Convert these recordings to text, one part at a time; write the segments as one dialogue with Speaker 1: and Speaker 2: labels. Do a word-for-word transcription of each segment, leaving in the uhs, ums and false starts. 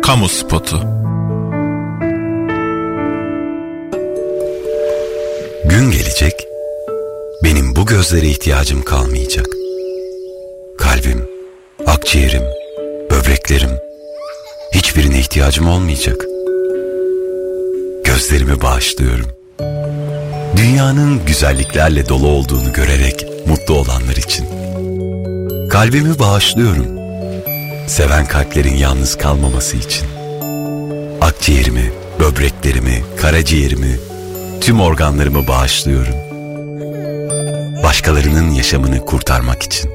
Speaker 1: Kamu spotu.
Speaker 2: Gün gelecek, benim bu gözlere ihtiyacım kalmayacak. Kalbim, akciğerim, böbreklerim, hiçbirine ihtiyacım olmayacak. Gözlerimi bağışlıyorum. Dünyanın güzelliklerle dolu olduğunu görerek mutlu olanlar için. Kalbimi bağışlıyorum. Seven kalplerin yalnız kalmaması için. Akciğerimi, böbreklerimi, karaciğerimi, tüm organlarımı bağışlıyorum. Başkalarının yaşamını kurtarmak için.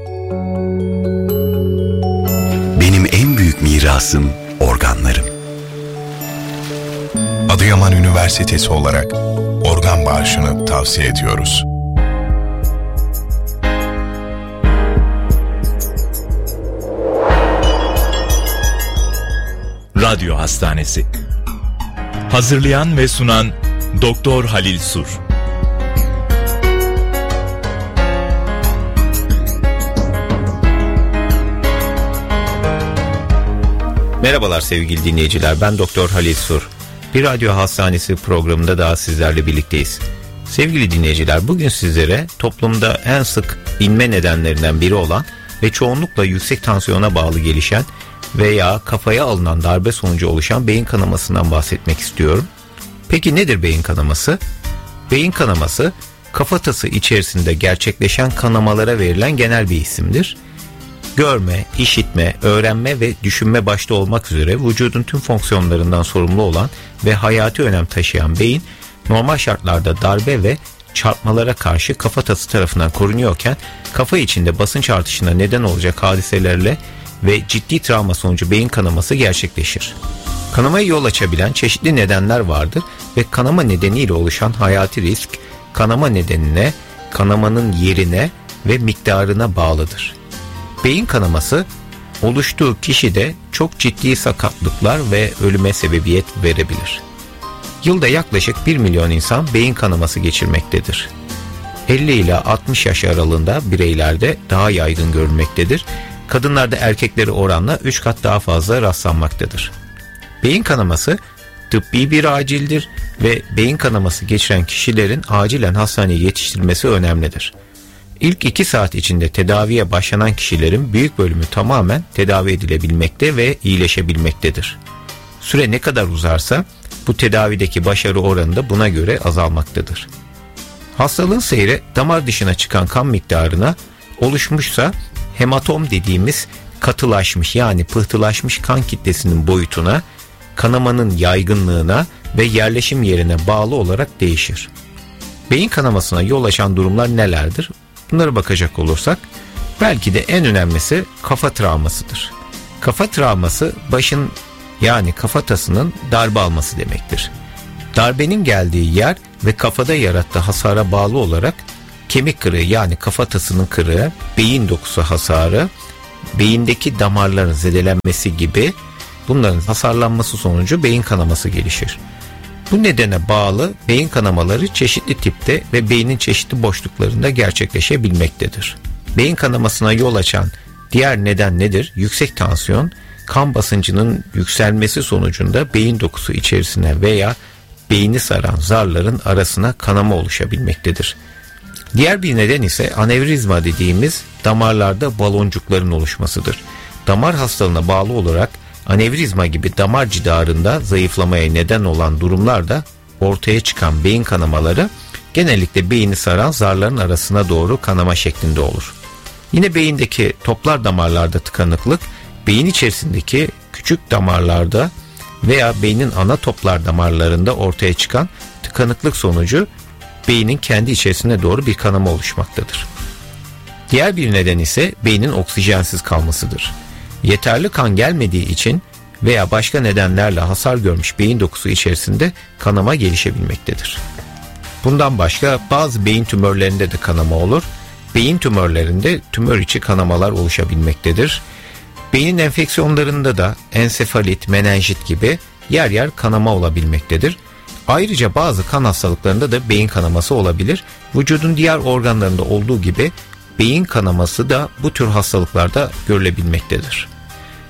Speaker 2: Benim en büyük mirasım organlarım.
Speaker 3: Adıyaman Üniversitesi olarak organ bağışını tavsiye ediyoruz.
Speaker 4: Radyo Hastanesi. Hazırlayan ve sunan Doktor Halil Sur.
Speaker 5: Merhabalar sevgili dinleyiciler, ben Doktor Halil Sur. Bir Radyo Hastanesi programında daha sizlerle birlikteyiz. Sevgili dinleyiciler, bugün sizlere toplumda en sık inme nedenlerinden biri olan ve çoğunlukla yüksek tansiyona bağlı gelişen veya kafaya alınan darbe sonucu oluşan beyin kanamasından bahsetmek istiyorum. Peki nedir beyin kanaması? Beyin kanaması, kafatası içerisinde gerçekleşen kanamalara verilen genel bir isimdir. Görme, işitme, öğrenme ve düşünme başta olmak üzere vücudun tüm fonksiyonlarından sorumlu olan ve hayati önem taşıyan beyin, normal şartlarda darbe ve çarpmalara karşı kafatası tarafından korunuyorken, kafa içinde basınç artışına neden olacak hadiselerle ve ciddi travma sonucu beyin kanaması gerçekleşir. Kanamaya yol açabilen çeşitli nedenler vardır ve kanama nedeniyle oluşan hayati risk, kanama nedenine, kanamanın yerine ve miktarına bağlıdır. Beyin kanaması oluştuğu kişide çok ciddi sakatlıklar ve ölüme sebebiyet verebilir. Yılda yaklaşık bir milyon insan beyin kanaması geçirmektedir. elli ila altmış yaş aralığında bireylerde daha yaygın görülmektedir. Kadınlarda erkekleri oranla üç kat daha fazla rastlanmaktadır. Beyin kanaması tıbbi bir acildir ve beyin kanaması geçiren kişilerin acilen hastaneye yetiştirilmesi önemlidir. İlk iki saat içinde tedaviye başlanan kişilerin büyük bölümü tamamen tedavi edilebilmekte ve iyileşebilmektedir. Süre ne kadar uzarsa bu tedavideki başarı oranı da buna göre azalmaktadır. Hastalığın seyri damar dışına çıkan kan miktarına, oluşmuşsa hematom dediğimiz katılaşmış yani pıhtılaşmış kan kitlesinin boyutuna, kanamanın yaygınlığına ve yerleşim yerine bağlı olarak değişir. Beyin kanamasına yol açan durumlar nelerdir? Bunlara bakacak olursak, belki de en önemlisi kafa travmasıdır. Kafa travması başın yani kafatasının darbe alması demektir. Darbenin geldiği yer ve kafada yarattığı hasara bağlı olarak kemik kırığı yani kafatasının kırığı, beyin dokusu hasarı, beyindeki damarların zedelenmesi gibi bunların hasarlanması sonucu beyin kanaması gelişir. Bu nedene bağlı beyin kanamaları çeşitli tipte ve beynin çeşitli boşluklarında gerçekleşebilmektedir. Beyin kanamasına yol açan diğer neden nedir? Yüksek tansiyon, kan basıncının yükselmesi sonucunda beyin dokusu içerisine veya beyni saran zarların arasına kanama oluşabilmektedir. Diğer bir neden ise anevrizma dediğimiz damarlarda baloncukların oluşmasıdır. Damar hastalığına bağlı olarak anevrizma gibi damar cidarında zayıflamaya neden olan durumlarda ortaya çıkan beyin kanamaları genellikle beyni saran zarların arasına doğru kanama şeklinde olur. Yine beyindeki toplar damarlarda tıkanıklık, beyin içerisindeki küçük damarlarda veya beynin ana toplar damarlarında ortaya çıkan tıkanıklık sonucu beynin kendi içerisine doğru bir kanama oluşmaktadır. Diğer bir neden ise beynin oksijensiz kalmasıdır. Yeterli kan gelmediği için veya başka nedenlerle hasar görmüş beyin dokusu içerisinde kanama gelişebilmektedir. Bundan başka bazı beyin tümörlerinde de kanama olur. Beyin tümörlerinde tümör içi kanamalar oluşabilmektedir. Beynin enfeksiyonlarında da ensefalit, menenjit gibi yer yer kanama olabilmektedir. Ayrıca bazı kan hastalıklarında da beyin kanaması olabilir. Vücudun diğer organlarında olduğu gibi beyin kanaması da bu tür hastalıklarda görülebilmektedir.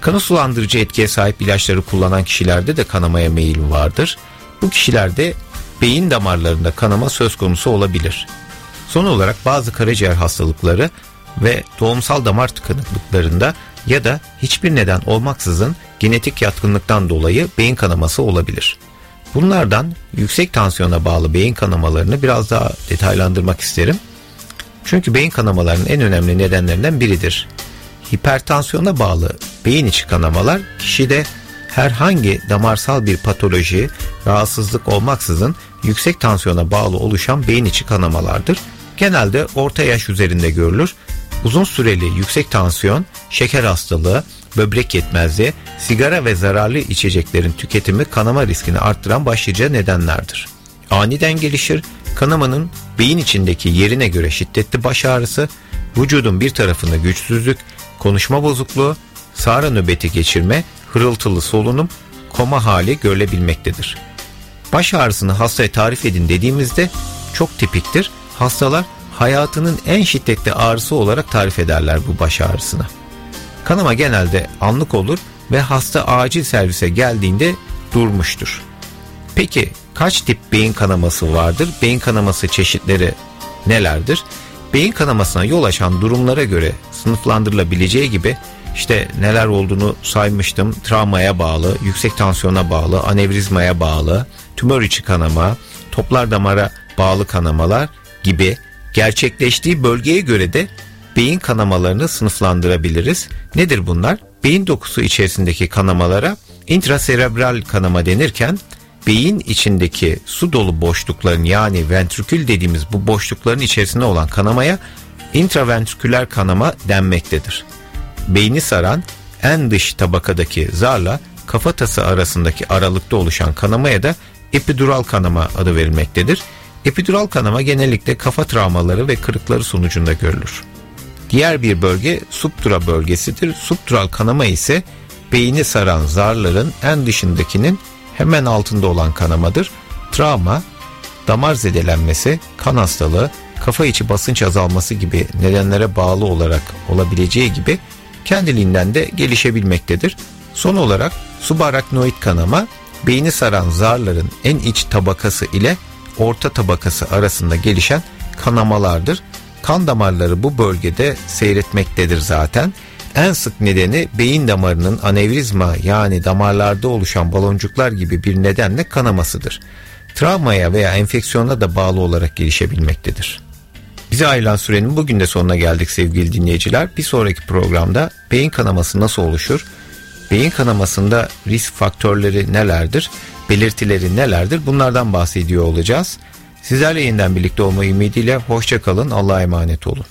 Speaker 5: Kanı sulandırıcı etkiye sahip ilaçları kullanan kişilerde de kanamaya meyil vardır. Bu kişilerde beyin damarlarında kanama söz konusu olabilir. Son olarak bazı karaciğer hastalıkları ve doğumsal damar tıkanıklıklarında ya da hiçbir neden olmaksızın genetik yatkınlıktan dolayı beyin kanaması olabilir. Bunlardan yüksek tansiyona bağlı beyin kanamalarını biraz daha detaylandırmak isterim. Çünkü beyin kanamalarının en önemli nedenlerinden biridir. Hipertansiyona bağlı beyin içi kanamalar kişide herhangi damarsal bir patoloji, rahatsızlık olmaksızın yüksek tansiyona bağlı oluşan beyin içi kanamalardır. Genelde orta yaş üzerinde görülür. Uzun süreli yüksek tansiyon, şeker hastalığı, böbrek yetmezliği, sigara ve zararlı içeceklerin tüketimi kanama riskini arttıran başlıca nedenlerdir. Aniden gelişir, kanamanın beyin içindeki yerine göre şiddetli baş ağrısı, vücudun bir tarafında güçsüzlük, konuşma bozukluğu, sağra nöbeti geçirme, hırıltılı solunum, koma hali görülebilmektedir. Baş ağrısını hastaya tarif edin dediğimizde çok tipiktir. Hastalar hayatının en şiddetli ağrısı olarak tarif ederler bu baş ağrısını. Kanama genelde anlık olur ve hasta acil servise geldiğinde durmuştur. Peki kaç tip beyin kanaması vardır? Beyin kanaması çeşitleri nelerdir? Beyin kanamasına yol açan durumlara göre sınıflandırılabileceği gibi işte neler olduğunu saymıştım. Travmaya bağlı, yüksek tansiyona bağlı, anevrizmaya bağlı, tümör içi kanama, toplar damara bağlı kanamalar gibi gerçekleştiği bölgeye göre de beyin kanamalarını sınıflandırabiliriz. Nedir bunlar? Beyin dokusu içerisindeki kanamalara intraserebral kanama denirken beyin içindeki su dolu boşlukların yani ventrikül dediğimiz bu boşlukların içerisinde olan kanamaya intraventriküler kanama denmektedir. Beyni saran en dış tabakadaki zarla kafatası arasındaki aralıkta oluşan kanamaya da epidural kanama adı verilmektedir. Epidural kanama genellikle kafa travmaları ve kırıkları sonucunda görülür. Diğer bir bölge subdura bölgesidir. Subdural kanama ise beyni saran zarların en dışındakinin hemen altında olan kanamadır. Travma, damar zedelenmesi, kan hastalığı, kafa içi basınç azalması gibi nedenlere bağlı olarak olabileceği gibi kendiliğinden de gelişebilmektedir. Son olarak subaraknoid kanama, beyni saran zarların en iç tabakası ile orta tabakası arasında gelişen kanamalardır. Kan damarları bu bölgede seyretmektedir zaten. En sık nedeni beyin damarının anevrizma yani damarlarda oluşan baloncuklar gibi bir nedenle kanamasıdır. Travmaya veya enfeksiyona da bağlı olarak gelişebilmektedir. Bize ayrılan sürenin bugün de sonuna geldik sevgili dinleyiciler. Bir sonraki programda beyin kanaması nasıl oluşur? Beyin kanamasında risk faktörleri nelerdir? Belirtileri nelerdir? Bunlardan bahsediyor olacağız. Sizlerle yeniden birlikte olma ümidiyle hoşça kalın. Allah'a emanet olun.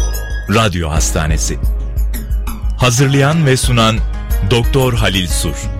Speaker 4: Radyo Hastanesi. Hazırlayan ve sunan Doktor Halil Sur.